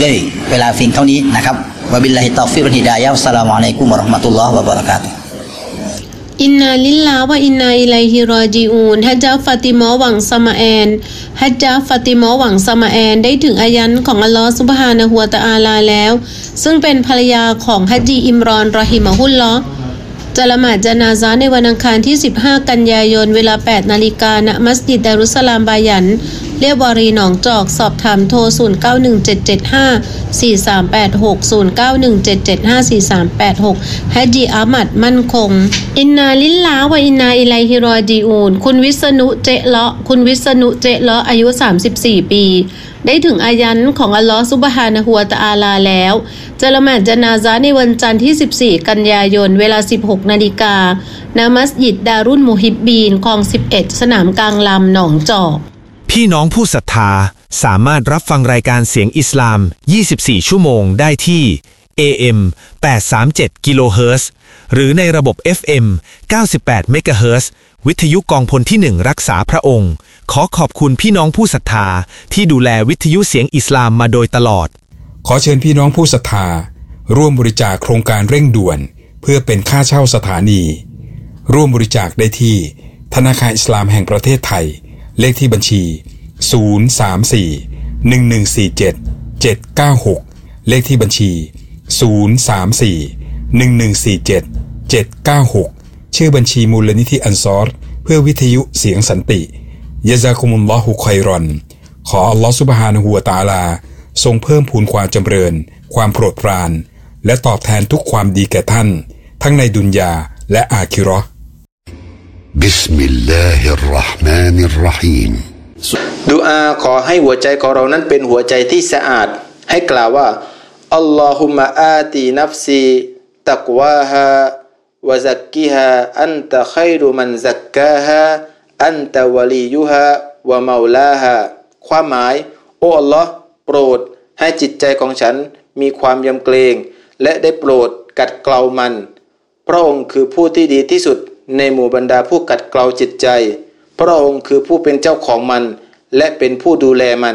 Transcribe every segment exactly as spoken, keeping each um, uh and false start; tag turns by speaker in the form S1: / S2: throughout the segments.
S1: ด้วยเวลาเพียงเท่านี้นะครับวะบิลลาฮิตตอฟิกวัลฮิดายะฮ์อัสสลามุอะลัยกุมวะเราะห์มะตุลลอฮ์วะบะเราะกาตุฮ์
S2: อินนาลิลลาฮ์วะอินนาอิลัยฮิรอญิอูนฮัจญะฟาติมาหวังสมาแอนฮัจญะฟาติมาหวังสมาแอนได้ถึงอายันของอัลลอฮ์ซุบฮานะฮูวะตะอาลาแล้วซึ่งเป็นภรรยาของฮัจญีอิมรอนรอฮิมะฮุลลอฮ์จะละหมาดญะนาซะห์ในวันอังคารที่สิบห้ากันยายนเวลา แปดนาฬิกา ณ มัสยิดดารุสสลามบายันเรียบวารีหนองจอกสอบถามโทรศูนย์ เก้า หนึ่ง เจ็ด เจ็ด ห้า สี่ สาม แปด หก ศูนย์ เก้า หนึ่ง เจ็ด เจ็ด ห้า สี่ สาม แปด หกฮัจญีอามัดมั่นคงอินนาลิลลาฮ์วะอินนาอิลัยฮิรอญิอูนคุณวิษณุเจเลาะคุณวิษณุเจเลาะอายุสามสิบสี่ปีได้ถึงอายันของอัลลอฮ์ซุบฮานะฮูวะตะอาลาแล้วจะละหมาดญะนาซะห์ในวันจันทร์ที่สิบสี่กันยายนเวลา สิบหกนาฬิกา ณ มัสยิดดารุลมุฮิบบีนคลองสิบเอ็ดสนามกลางลำหนองจอก
S3: พี่น้องผู้ศรัทธาสามารถรับฟังรายการเสียงอิสลามยี่สิบสี่ชั่วโมงได้ที่ เอ เอ็ม แปดร้อยสามสิบเจ็ด กิโลเฮิรตซ์หรือในระบบ เอฟ เอ็ม เก้าสิบแปด เมกะเฮิรตซ์วิทยุกองพลที่หนึ่งรักษาพระองค์ขอขอบคุณพี่น้องผู้ศรัทธาที่ดูแลวิทยุเสียงอิสลามมาโดยตลอด
S4: ขอเชิญพี่น้องผู้ศรัทธาร่วมบริจาคโครงการเร่งด่วนเพื่อเป็นค่าเช่าสถานีร่วมบริจาคได้ที่ธนาคารอิสลามแห่งประเทศไทยเลขที่บัญชีศูนย์ สาม สี่ หนึ่ง หนึ่ง สี่ เจ็ด เจ็ด เก้า หกเลขที่บัญชีศูนย์ สาม สี่ หนึ่ง หนึ่ง สี่ เจ็ด เจ็ด เก้า หกชื่อบัญชีมูลนิธิอันซอรเพื่อวิทยุเสียงสันติยะซากุมุลลอฮุค็อยรอนขออัลลอฮฺซุบฮานะฮูวะตะอาลาทรงเพิ่มพูนความจำเริญความโปรดปรานและตอบแทนทุกความดีแก่ท่านทั้งในดุนยาและอาคิเราะห์
S5: บิสมิลลาฮิรเราะห์มานิรเราะฮีม
S6: ดุอาขอให้หัวใจของเรานั้นเป็นหัวใจที่สะอาดให้กล่าวว่าอัลลอฮุมะอาตินัฟซีตักวาฮาวะซักกิฮาอันตะค็อยรุมันซักกาฮาอันตะวะลียุฮาวะเมาลาฮาความหมายโอ้อัลลอฮ์โปรดให้จิตใจของฉันมีความยำเกรงและได้โปรดกัดเกลามันพระองค์คือผู้ที่ดีที่สุดในหมู่บรรดาผู้กัดเกลาจิตใจพระองค์คือผู้เป็นเจ้าของมันและเป็นผู้ดูแลมัน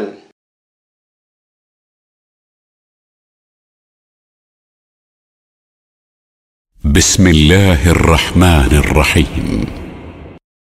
S5: บิสมิลลาฮิรเราะห์มานิรเราะฮีม